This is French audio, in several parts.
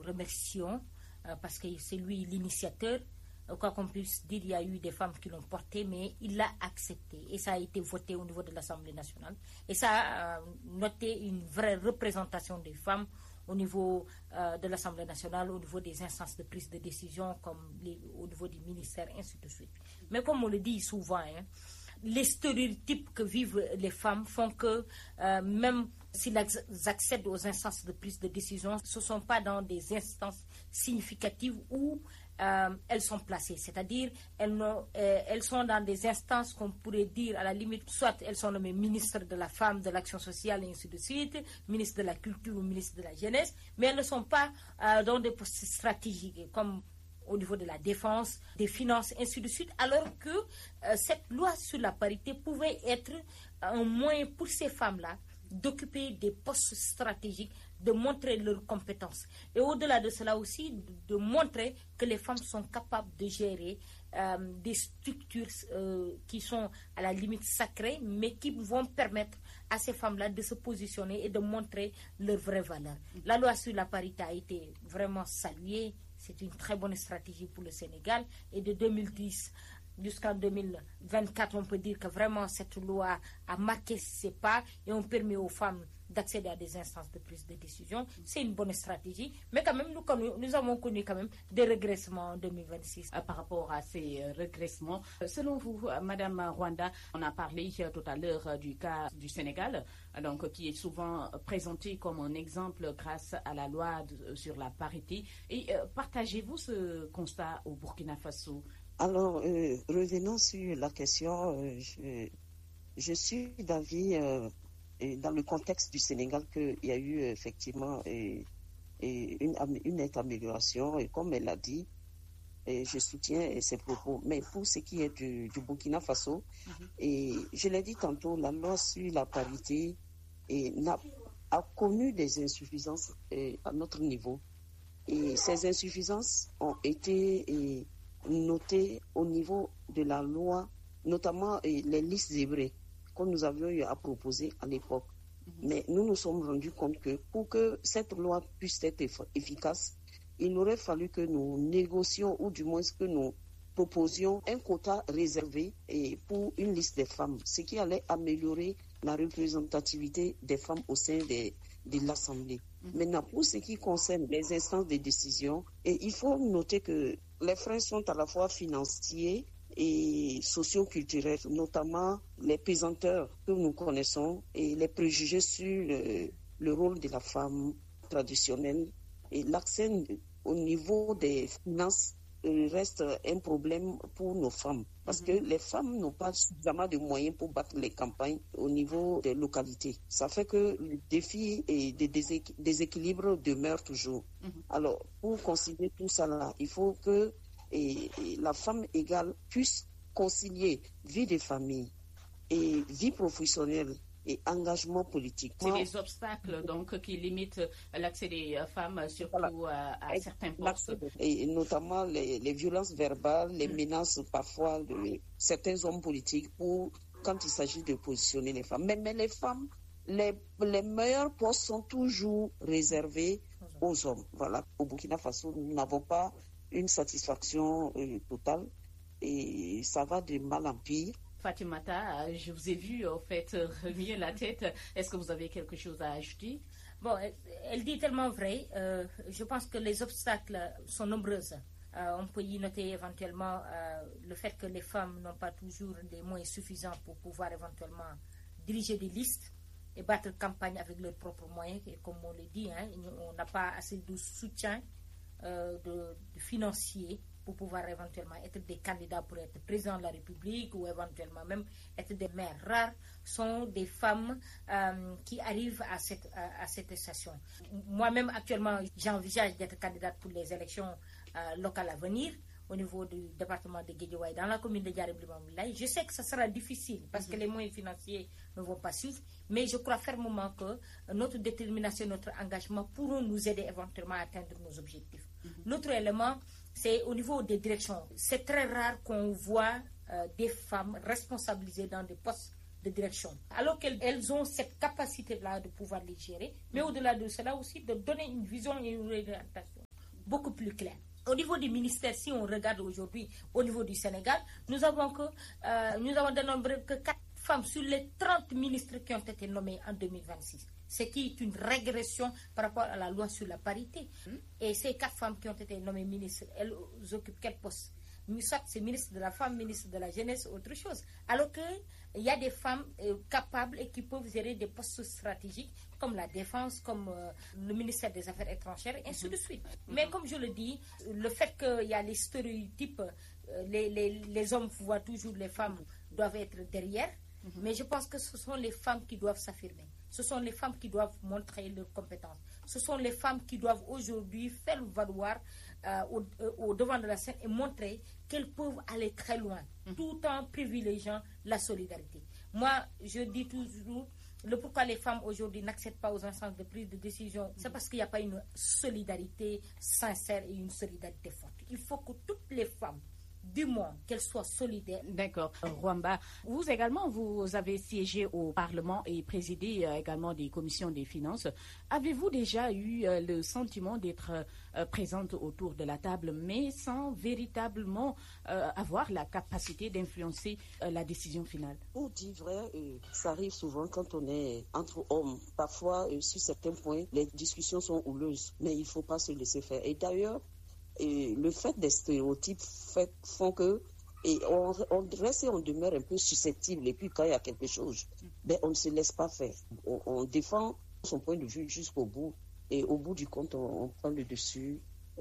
remercions parce que c'est lui l'initiateur. Quoi qu'on puisse dire, il y a eu des femmes qui l'ont porté, mais il l'a accepté. Et ça a été voté au niveau de l'Assemblée nationale. Et ça a noté une vraie représentation des femmes au niveau de l'Assemblée nationale, au niveau des instances de prise de décision, comme au niveau du ministère, ainsi de suite. Mais comme on le dit souvent, les stéréotypes que vivent les femmes font que même s'ils accèdent aux instances de prise de décision, ce ne sont pas dans des instances significatives où elles sont placées. C'est-à-dire, elles sont dans des instances qu'on pourrait dire, à la limite, soit elles sont nommées ministres de la femme, de l'action sociale, et ainsi de suite, ministre de la culture ou ministre de la jeunesse, mais elles ne sont pas dans des postes stratégiques, comme au niveau de la défense, des finances, ainsi de suite, alors que cette loi sur la parité pouvait être un moyen pour ces femmes-là d'occuper des postes stratégiques, de montrer leurs compétences. Et au-delà de cela aussi, de montrer que les femmes sont capables de gérer des structures qui sont à la limite sacrées, mais qui vont permettre à ces femmes-là de se positionner et de montrer leurs vraies valeurs. La loi sur la parité a été vraiment saluée. C'est une très bonne stratégie pour le Sénégal. Et de 2010 jusqu'en 2024, on peut dire que vraiment cette loi a marqué ses pas et on permet aux femmes d'accéder à des instances de prise de décision. C'est une bonne stratégie, mais quand même, nous avons connu quand même des régressements en 2026. Par rapport à ces régressements, selon vous, Madame Rwanda, on a parlé tout à l'heure du cas du Sénégal, donc qui est souvent présenté comme un exemple grâce à la loi sur la parité. Et partagez-vous ce constat au Burkina Faso? Alors, revenons sur la question. Je suis d'avis, dans le contexte du Sénégal, qu'il y a eu effectivement une nette amélioration. Et comme elle l'a dit, je soutiens ses propos. Mais pour ce qui est du Burkina Faso, et je l'ai dit tantôt, la loi sur la parité a connu des insuffisances à notre niveau. Et ces insuffisances ont été notées au niveau de la loi, notamment les listes zébrées que nous avions eu à proposer à l'époque. Mais nous nous sommes rendus compte que pour que cette loi puisse être efficace, il aurait fallu que nous négocions, ou du moins que nous proposions un quota réservé pour une liste des femmes, ce qui allait améliorer la représentativité des femmes au sein de l'Assemblée. Maintenant, pour ce qui concerne les instances de décision, il faut noter que les freins sont à la fois financiers et socio-culturels, notamment les pesanteurs que nous connaissons et les préjugés sur le rôle de la femme traditionnelle. Et l'accès au niveau des finances reste un problème pour nos femmes, parce que les femmes n'ont pas suffisamment de moyens pour battre les campagnes au niveau des localités. Ça fait que le défi et des déséquilibres demeurent toujours. Alors, pour concilier tout ça là, il faut que la femme égale puisse concilier vie de famille et vie professionnelle et engagement politique. C'est les obstacles donc qui limitent l'accès des femmes, surtout à certains postes. Et notamment les violences verbales, les menaces parfois de certains hommes politiques quand il s'agit de positionner les femmes. Mais les femmes, les meilleurs postes sont toujours réservés aux hommes. Voilà. Au Burkina Faso, nous n'avons pas une satisfaction totale et ça va de mal en pire. Fatimata, je vous ai vu en fait remuer la tête. Est-ce que vous avez quelque chose à ajouter? Bon, elle dit tellement vrai. Je pense que les obstacles sont nombreux. On peut y noter éventuellement le fait que les femmes n'ont pas toujours des moyens suffisants pour pouvoir éventuellement diriger des listes et battre campagne avec leurs propres moyens. Et comme on le dit, on n'a pas assez de soutien de financier pour pouvoir éventuellement être des candidats pour être président de la République ou éventuellement même être des maires. Rares sont des femmes qui arrivent à cette station. Moi-même, actuellement, j'envisage d'être candidate pour les élections locales à venir au niveau du département de Guédiawaye, dans la commune de Diarra-Limamoulaye. Je sais que ça sera difficile parce que les moyens financiers ne vont pas suivre, mais je crois fermement que notre détermination, notre engagement pourront nous aider éventuellement à atteindre nos objectifs. L'autre élément, c'est au niveau des directions. C'est très rare qu'on voit des femmes responsabilisées dans des postes de direction, alors qu'elles ont cette capacité-là de pouvoir les gérer, mais au-delà de cela aussi, de donner une vision et une orientation beaucoup plus clair. Au niveau du ministère, si on regarde aujourd'hui au niveau du Sénégal, nous avons dénombré que 4 femmes sur les 30 ministres qui ont été nommés en 2026. Ce qui est une régression par rapport à la loi sur la parité. Et ces 4 femmes qui ont été nommées ministres, elles occupent quel poste? Soit c'est ministre de la femme, ministre de la jeunesse, autre chose. Alors qu'il y a des femmes capables et qui peuvent gérer des postes stratégiques comme la défense, comme le ministère des Affaires étrangères, et ainsi de suite. Mais comme je le dis, le fait qu'il y a les stéréotypes, les hommes voient toujours les femmes doivent être derrière, mais je pense que ce sont les femmes qui doivent s'affirmer. Ce sont les femmes qui doivent montrer leurs compétences. Ce sont les femmes qui doivent aujourd'hui faire valoir au devant de la scène et montrer qu'elles peuvent aller très loin, tout en privilégiant la solidarité. Moi, je dis toujours, le pourquoi les femmes aujourd'hui n'acceptent pas aux instances de prise de décision, c'est parce qu'il n'y a pas une solidarité sincère et une solidarité forte. Il faut que toutes les femmes, du moins qu'elles soient solidaires. D'accord. Rwamba, vous également, vous avez siégé au Parlement et présidé également des commissions des finances. Avez-vous déjà eu le sentiment d'être présente autour de la table, mais sans véritablement avoir la capacité d'influencer la décision finale? Pour dire vrai, ça arrive souvent quand on est entre hommes. Parfois, sur certains points, les discussions sont houleuses, mais il ne faut pas se laisser faire. Et d'ailleurs, le fait des stéréotypes font que on reste et on demeure un peu susceptible. Et puis quand il y a quelque chose, on ne se laisse pas faire. On défend son point de vue jusqu'au bout. Et au bout du compte, on prend le dessus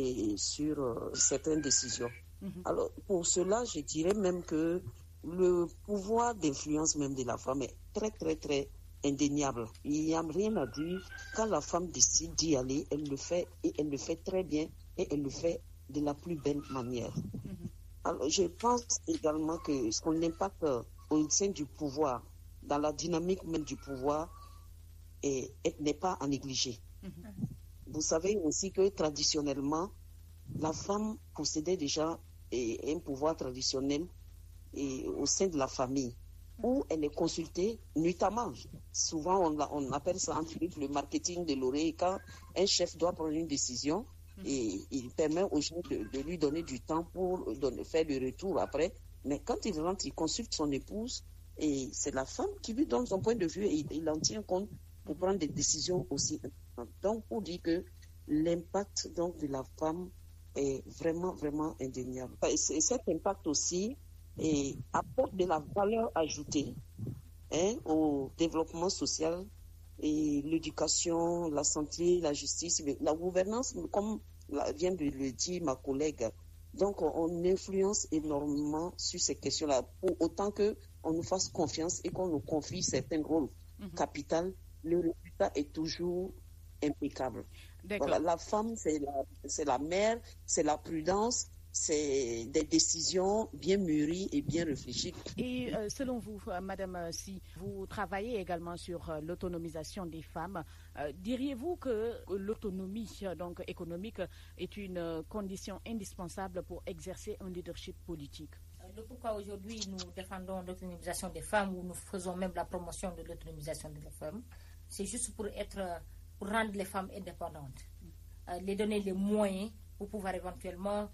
sur certaines décisions. Alors pour cela, je dirais même que le pouvoir d'influence même de la femme est très, très, très indéniable. Il n'y a rien à dire. Quand la femme décide d'y aller, elle le fait et elle le fait très bien. Et elle le fait de la plus belle manière. Alors, je pense également que son impact au sein du pouvoir, dans la dynamique même du pouvoir, n'est pas à négliger. Vous savez aussi que traditionnellement, la femme possédait déjà un pouvoir traditionnel au sein de la famille, où elle est consultée nuitamment. Souvent, on appelle ça en Philippe le marketing de l'oreille. Quand un chef doit prendre une décision, et il permet aux gens de lui donner du temps pour faire le retour après. Mais quand il rentre, il consulte son épouse et c'est la femme qui lui donne son point de vue et il en tient compte pour prendre des décisions aussi importantes. Donc, pour dire que l'impact donc, de la femme est vraiment, vraiment indéniable. Et cet impact aussi apporte de la valeur ajoutée au développement social et l'éducation, la santé, la justice, la gouvernance, comme vient de le dire ma collègue. Donc, on influence énormément sur ces questions-là. Pour autant qu'on nous fasse confiance et qu'on nous confie certains rôles capitaux, le résultat est toujours impeccable. Voilà, la femme, c'est la mère, c'est la prudence, c'est des décisions bien mûries et bien réfléchies. Et selon vous, Madame Si, vous travaillez également sur l'autonomisation des femmes. Diriez-vous que l'autonomie donc économique est une condition indispensable pour exercer un leadership politique? Le pourquoi aujourd'hui nous défendons l'autonomisation des femmes ou nous faisons même la promotion de l'autonomisation des femmes, c'est juste pour rendre les femmes indépendantes, les donner les moyens pour pouvoir éventuellement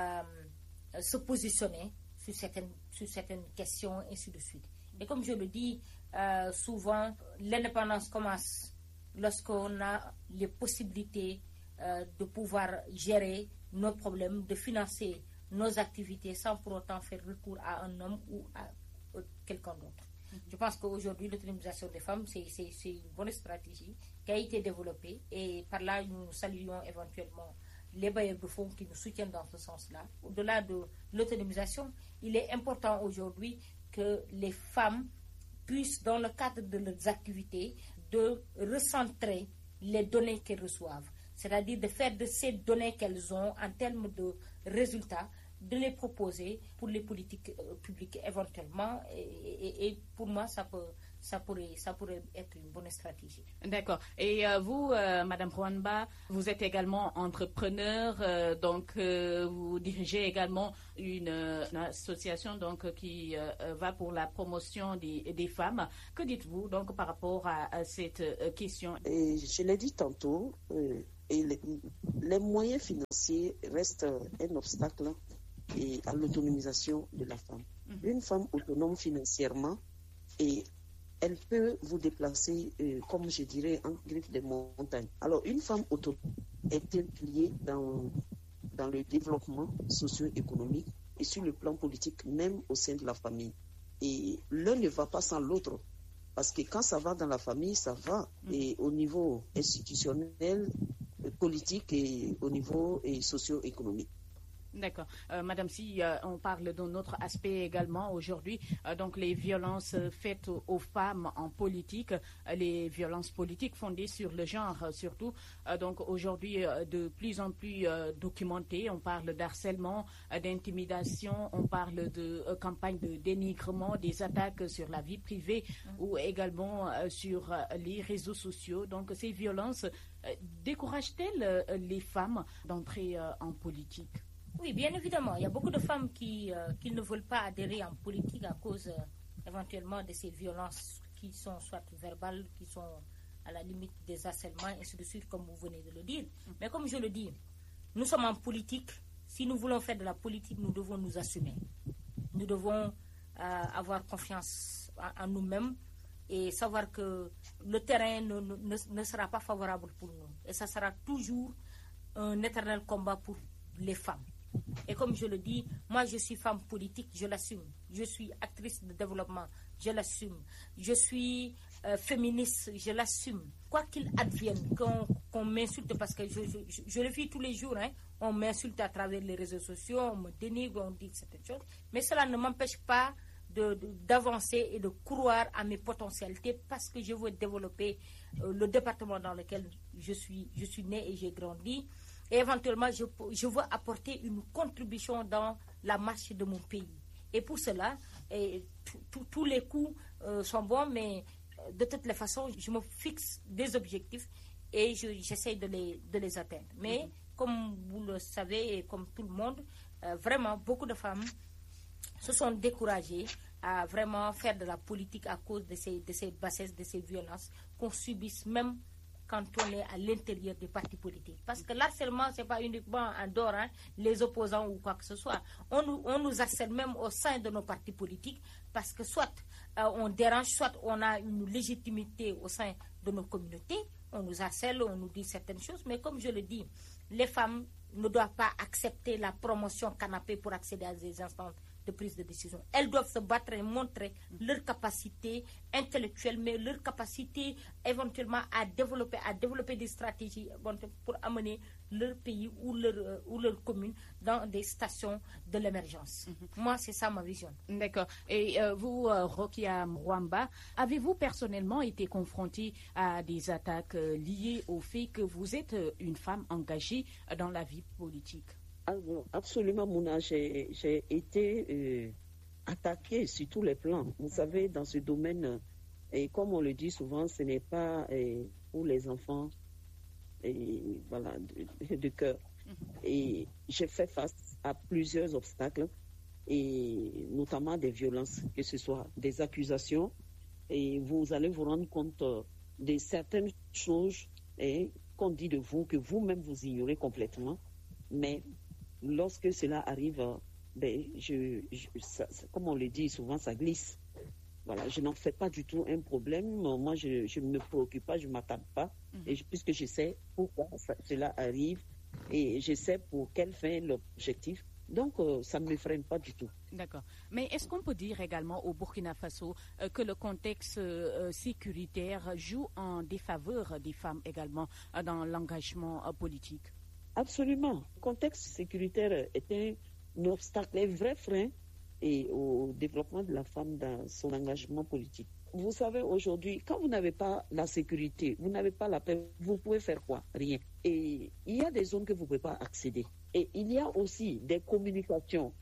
se positionner sur certaines questions, et ainsi de suite. Et comme je le dis, souvent, l'indépendance commence lorsqu'on a les possibilités de pouvoir gérer nos problèmes, de financer nos activités sans pour autant faire recours à un homme ou à quelqu'un d'autre. Je pense qu'aujourd'hui, l'autonomisation des femmes, c'est une bonne stratégie qui a été développée et par là, nous saluons éventuellement les bailleurs de fonds qui nous soutiennent dans ce sens-là. Au-delà de l'autonomisation, il est important aujourd'hui que les femmes puissent, dans le cadre de leurs activités, de recentrer les données qu'elles reçoivent. C'est-à-dire de faire de ces données qu'elles ont en termes de résultats, de les proposer pour les politiques publiques éventuellement. Et pour moi, ça ça pourrait être une bonne stratégie. D'accord. Et vous, Madame Rwanda, vous êtes également entrepreneur, donc vous dirigez également une association donc qui va pour la promotion des femmes. Que dites-vous donc par rapport à cette question? Et je l'ai dit tantôt, les moyens financiers restent un obstacle à l'autonomisation de la femme. Une femme autonome financièrement, et elle peut vous déplacer, comme je dirais, en griffe des montagnes. Alors, une femme autonome est impliquée dans le développement socio-économique et sur le plan politique, même au sein de la famille. Et l'un ne va pas sans l'autre. Parce que quand ça va dans la famille, ça va. Et au niveau institutionnel, politique et au niveau socio-économique. D'accord. Madame, si on parle d'un autre aspect également aujourd'hui, donc les violences faites aux femmes en politique, les violences politiques fondées sur le genre surtout, donc aujourd'hui de plus en plus documentées. On parle d'harcèlement, d'intimidation, on parle de campagnes de dénigrement, des attaques sur la vie privée ou également sur les réseaux sociaux. Donc ces violences découragent-elles les femmes d'entrer en politique? Oui, bien évidemment. Il y a beaucoup de femmes qui ne veulent pas adhérer en politique à cause éventuellement de ces violences qui sont soit verbales, qui sont à la limite des harcèlements, et ainsi de suite, comme vous venez de le dire. Mais comme je le dis, nous sommes en politique. Si nous voulons faire de la politique, nous devons nous assumer. Nous devons avoir confiance en nous-mêmes et savoir que le terrain ne sera pas favorable pour nous. Et ça sera toujours un éternel combat pour les femmes. Et comme je le dis, moi je suis femme politique, je l'assume. Je suis actrice de développement, je l'assume. Je suis féministe, je l'assume. Quoi qu'il advienne, qu'on m'insulte, parce que je le vis tous les jours, hein, on m'insulte à travers les réseaux sociaux, on me dénigre, on dit certaines choses, mais cela ne m'empêche pas d'avancer et de croire à mes potentialités parce que je veux développer le département dans lequel je suis née et j'ai grandi. Et éventuellement, je veux apporter une contribution dans la marche de mon pays. Et pour cela, tous les coups sont bons, mais de toutes les façons, je me fixe des objectifs et j'essaie de les atteindre. Mais comme vous le savez et comme tout le monde, vraiment, beaucoup de femmes se sont découragées à vraiment faire de la politique à cause de ces bassesses, de ces violences qu'on subisse même quand on est à l'intérieur des partis politiques. Parce que l'harcèlement, ce n'est pas uniquement en dehors, hein, les opposants ou quoi que ce soit. On nous harcèle même au sein de nos partis politiques parce que soit on dérange, soit on a une légitimité au sein de nos communautés. On nous harcèle, on nous dit certaines choses. Mais comme je le dis, les femmes ne doivent pas accepter la promotion canapé pour accéder à des instances de prise de décision. Elles doivent se battre et montrer leur capacité intellectuelle, mais leur capacité éventuellement à développer des stratégies pour amener leur pays ou leur commune dans des stations de l'émergence. Moi, c'est ça ma vision. D'accord. Et vous, Rokia Mwamba, avez-vous personnellement été confrontée à des attaques liées au fait que vous êtes une femme engagée dans la vie politique? Absolument, Mouna. J'ai été attaquée sur tous les plans. Vous savez, dans ce domaine, et comme on le dit souvent, ce n'est pas pour les enfants de cœur. Et j'ai fait face à plusieurs obstacles, et notamment des violences, que ce soit des accusations, et vous allez vous rendre compte de certaines choses qu'on dit de vous, que vous-même vous ignorez complètement. Mais lorsque cela arrive, comme on le dit souvent, ça glisse. Voilà, je n'en fais pas du tout un problème. Moi, je ne me préoccupe pas, je ne m'attarde pas. Et puisque je sais pourquoi cela arrive et je sais pour quelle fin l'objectif, donc ça ne me freine pas du tout. D'accord. Mais est-ce qu'on peut dire également au Burkina Faso que le contexte sécuritaire joue en défaveur des femmes également dans l'engagement politique? Absolument. Le contexte sécuritaire est un obstacle, un vrai frein au développement de la femme dans son engagement politique. Vous savez, aujourd'hui, quand vous n'avez pas la sécurité, vous n'avez pas la paix, vous pouvez faire quoi? Rien. Et il y a des zones que vous ne pouvez pas accéder. Et il y a aussi des communications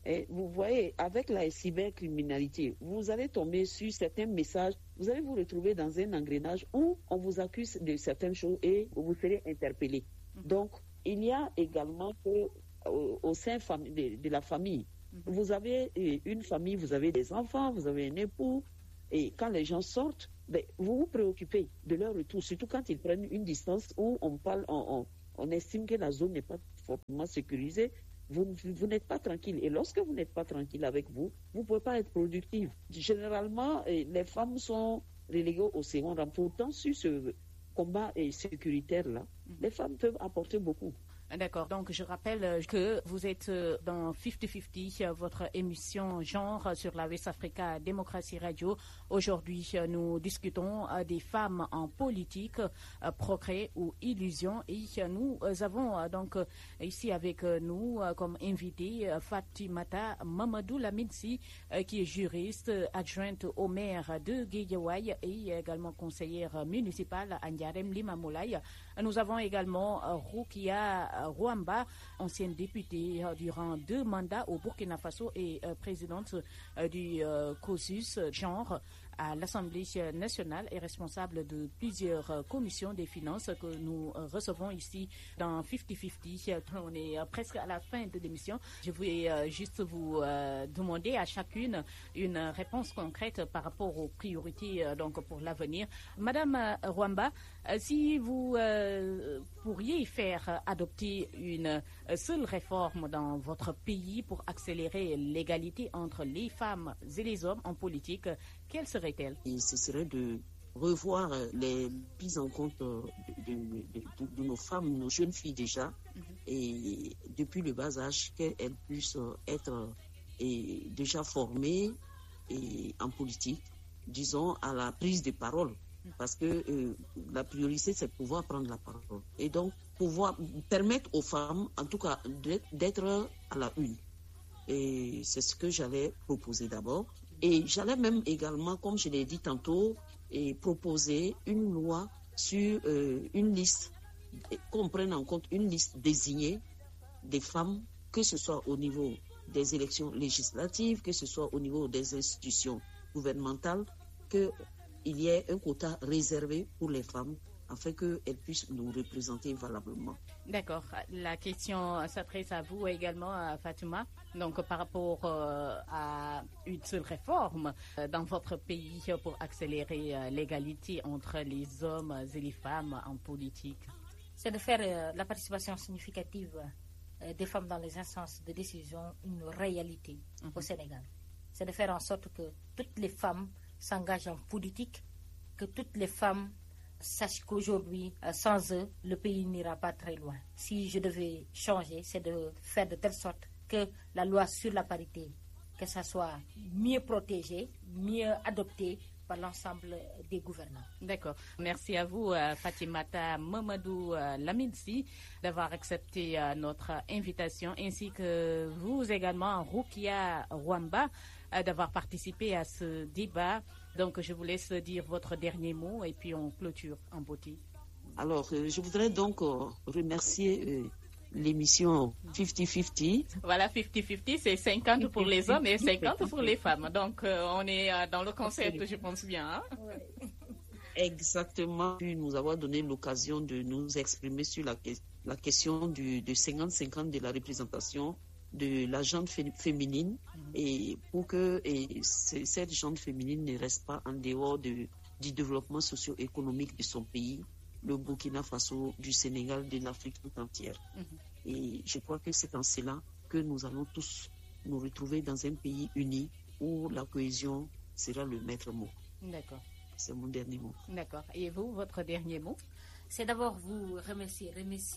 Et vous voyez, avec la cybercriminalité, vous allez tomber sur certains messages, vous allez vous retrouver dans un engrenage où on vous accuse de certaines choses et vous serez interpellé. Donc, il y a également que, au sein de la famille, vous avez une famille, vous avez des enfants, vous avez un époux, et quand les gens sortent, vous vous préoccupez de leur retour, surtout quand ils prennent une distance où on estime que la zone n'est pas fortement sécurisée. Vous n'êtes pas tranquille. Et lorsque vous n'êtes pas tranquille avec vous, vous ne pouvez pas être productive. Généralement, les femmes sont reléguées au second rang. Pourtant, sur ce combat sécuritaire-là, les femmes peuvent apporter beaucoup. D'accord, donc je rappelle que vous êtes dans 50-50, votre émission genre sur la West Africa Démocratie Radio. Aujourd'hui, nous discutons des femmes en politique, progrès ou illusion. Et nous avons donc ici avec nous comme invité Fatimata Mamadou Lamine-Si, qui est juriste, adjointe au maire de Guédiawaye et également conseillère municipale à Ndiarème Limamoulaye. Nous avons également Roukia Rwamba, ancienne députée durant 2 mandats au Burkina Faso et présidente du COSUS genre à l'Assemblée nationale et responsable de plusieurs commissions des finances que nous recevons ici dans 50-50. On est presque à la fin de l'émission. Je vais juste vous demander à chacune une réponse concrète par rapport aux priorités donc pour l'avenir. Madame Rwamba, si vous pourriez faire adopter une seule réforme dans votre pays pour accélérer l'égalité entre les femmes et les hommes en politique, quelle serait-elle? Et ce serait de revoir les prises en compte de nos femmes, nos jeunes filles déjà, et depuis le bas âge, qu'elles puissent être déjà formées en politique, disons, à la prise de parole. Parce que la priorité, c'est de pouvoir prendre la parole. Et donc, pouvoir permettre aux femmes, en tout cas, d'être à la une. Et c'est ce que j'allais proposer d'abord. Et j'allais même également, comme je l'ai dit tantôt, proposer une loi sur une liste, qu'on prenne en compte une liste désignée des femmes, que ce soit au niveau des élections législatives, que ce soit au niveau des institutions gouvernementales, qu'il y ait un quota réservé pour les femmes afin qu'elles puissent nous représenter valablement. D'accord. La question s'adresse à vous également, Fatima. Donc, par rapport à une seule réforme dans votre pays pour accélérer l'égalité entre les hommes et les femmes en politique. C'est de faire la participation significative des femmes dans les instances de décision une réalité au Sénégal. C'est de faire en sorte que toutes les femmes s'engagent en politique, que toutes les femmes sachent qu'aujourd'hui, sans eux, le pays n'ira pas très loin. Si je devais changer, c'est de faire de telle sorte que la loi sur la parité, que ça soit mieux protégé, mieux adopté par l'ensemble des gouvernants. D'accord. Merci à vous, Fatimata Mamadou Lamine-Si, d'avoir accepté notre invitation, ainsi que vous également, Roukia Rwamba, d'avoir participé à ce débat. Donc, je vous laisse dire votre dernier mot et puis on clôture en beauté. Alors, je voudrais donc remercier l'émission 50-50. Voilà, 50-50, c'est 50 pour les hommes et 50 pour les femmes. Donc, on est dans le concept, je pense bien. Hein? Exactement. Puis nous avoir donné l'occasion de nous exprimer sur la question de 50-50 de la représentation de la gente féminine et pour que cette gente féminine ne reste pas en dehors du développement socio-économique de son pays, le Burkina Faso, du Sénégal, de l'Afrique tout entière. Et je crois que c'est en cela que nous allons tous nous retrouver dans un pays uni où la cohésion sera le maître mot. D'accord. C'est mon dernier mot. D'accord. Et vous, votre dernier mot? C'est d'abord vous remercier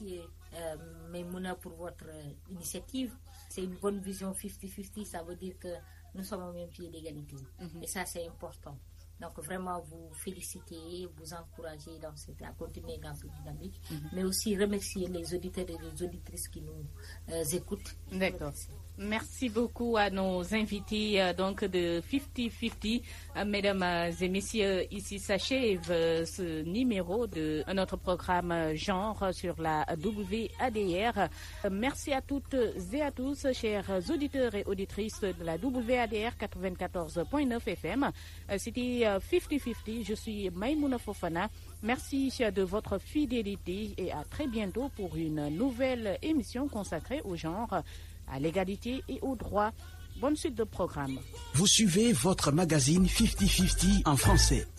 Maimouna pour votre initiative. C'est une bonne vision 50-50, ça veut dire que nous sommes au même pied d'égalité. Et ça, c'est important. Donc vraiment vous féliciter, vous encourager à continuer dans cette dynamique, mais aussi remercier les auditeurs et les auditrices qui nous écoutent. D'accord. Merci beaucoup à nos invités donc de 50-50. Mesdames et messieurs, ici s'achève ce numéro de notre programme genre sur la WADR. Merci à toutes et à tous, chers auditeurs et auditrices de la WADR 94.9 FM. C'était 50-50. Je suis Maïmouna Fofana. Merci de votre fidélité et à très bientôt pour une nouvelle émission consacrée au genre, à l'égalité et aux droits. Bonne suite de programme. Vous suivez votre magazine 50-50 en français.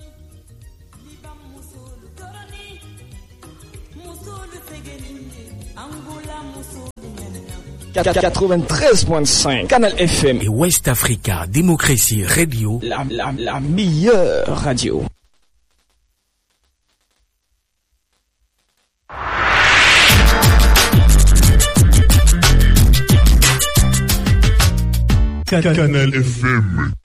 93.5 Canal FM et West Africa Démocratie Radio, la meilleure radio. Canal FM.